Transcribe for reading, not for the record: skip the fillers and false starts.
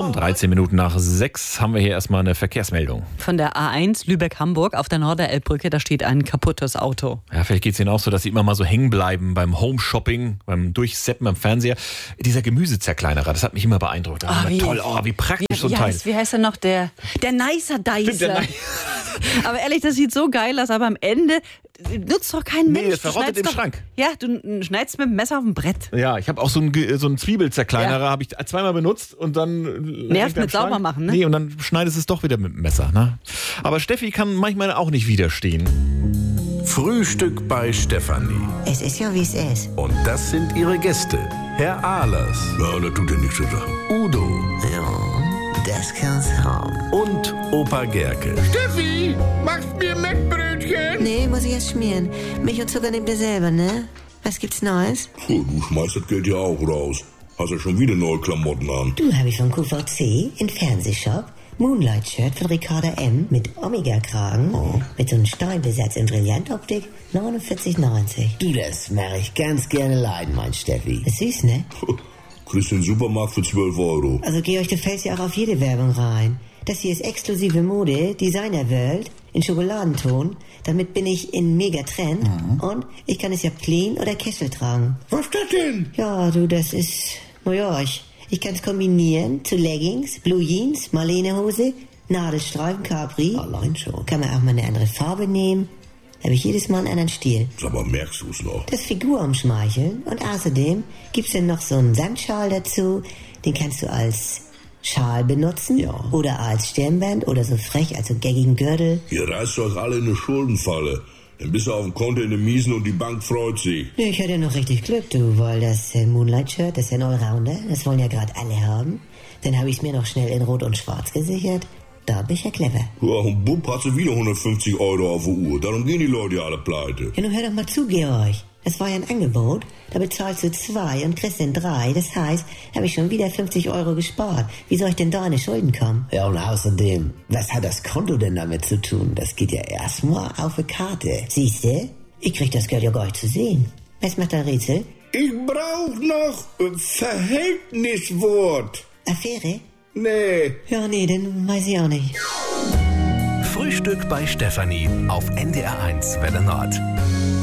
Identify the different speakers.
Speaker 1: 13 Minuten nach 6 haben wir hier erstmal eine Verkehrsmeldung.
Speaker 2: Von der A1 Lübeck-Hamburg auf der Norderelbbrücke, da steht ein kaputtes Auto.
Speaker 1: Ja, vielleicht geht es Ihnen auch so, dass Sie immer mal so hängen bleiben beim Home-Shopping, beim Durchseppen am Fernseher. Dieser Gemüsezerkleinerer, das hat mich immer beeindruckt. Toll, wie praktisch so ein Teil.
Speaker 2: Wie heißt er noch? Der Nicer Dicer. Aber ehrlich, das sieht so geil aus, aber am Ende nutzt doch kein Mensch.
Speaker 1: Nee, das verrottet im Schrank.
Speaker 2: Ja, du schneidest mit dem Messer auf dem Brett.
Speaker 1: Ja, ich habe auch so einen Zwiebelzerkleinerer, habe ich zweimal benutzt und dann...
Speaker 2: Nervt mit sauber machen, ne?
Speaker 1: Nee, und dann schneidest es doch wieder mit dem Messer, ne? Aber Steffi kann manchmal auch nicht widerstehen.
Speaker 3: Frühstück bei Stefanie.
Speaker 4: Es ist ja, wie es ist.
Speaker 3: Und das sind ihre Gäste. Herr Ahlers.
Speaker 5: Ja, das tut ja nichts zu sagen.
Speaker 3: Udo.
Speaker 4: Ja, das kann's haben.
Speaker 3: Und Opa Gerke.
Speaker 5: Steffi, machst mir Mettbrötchen?
Speaker 4: Nee, muss ich erst schmieren. Milch und Zucker nehmt ihr selber, ne? Was gibt's Neues?
Speaker 5: Puh, du schmeißt das Geld ja auch raus. Hast ja schon wieder neue Klamotten an.
Speaker 4: Du, habe ich vom QVC in Fernsehshop. Moonlight-Shirt von Ricarda M. mit Omega-Kragen. Mit so einem Steinbesatz in Brillantoptik. 49,90.
Speaker 6: Du, das mache ich ganz gerne leiden, mein Steffi.
Speaker 4: Ist süß, ne?
Speaker 5: Kriegst den Supermarkt für 12 €.
Speaker 4: Also, Georg, du fällst ja auch auf jede Werbung rein. Das hier ist exklusive Mode, Designer-World, in Schokoladenton. Damit bin ich in Mega-Trend. Und ich kann es ja clean oder Kessel tragen.
Speaker 5: Was ist das denn?
Speaker 4: Ja, du, das ist... Naja, ich kann es kombinieren zu Leggings, Blue Jeans, Marlene-Hose, Nadelstreifen, Capri.
Speaker 6: Allein schon.
Speaker 4: Kann man auch mal eine andere Farbe nehmen. Da habe ich jedes Mal einen anderen Stil.
Speaker 5: Sag mal, merkst du's noch?
Speaker 4: Das Figur umschmeicheln. Und außerdem gibt's dann noch so einen Samtschal dazu. Den kannst du als Schal benutzen.
Speaker 6: Ja.
Speaker 4: Oder als Stirnband oder so frech als so gaggigen Gürtel.
Speaker 5: Ihr reißt euch alle in eine Schuldenfalle. Dann bist du auf dem Konto in den Miesen und die Bank freut sich.
Speaker 4: Nee, ich hatte ja noch richtig Glück, du, weil das Moonlight-Shirt, das ist ja ein Allrounder. Das wollen ja gerade alle haben. Dann habe ich es mir noch schnell in Rot und Schwarz gesichert. Da bin ich ja clever.
Speaker 5: Ja, und Bub hat sie wieder 150 € auf der Uhr. Darum gehen die Leute ja alle pleite.
Speaker 4: Ja, nun hör doch mal zu, Georg. Das war ja ein Angebot. Da bezahlst du 2 und kriegst dann 3. Das heißt, habe ich schon wieder 50 € gespart. Wie soll ich denn da in die Schulden kommen?
Speaker 6: Ja, und außerdem, was hat das Konto denn damit zu tun? Das geht ja erstmal auf eine Karte.
Speaker 4: Siehste, ich krieg das Geld ja gar nicht zu sehen. Was macht ein Rätsel?
Speaker 5: Ich brauch noch Verhältniswort.
Speaker 4: Affäre?
Speaker 5: Nee.
Speaker 4: Ja, nee, dann weiß ich auch nicht.
Speaker 3: Frühstück bei Stefanie auf NDR1 Welle Nord.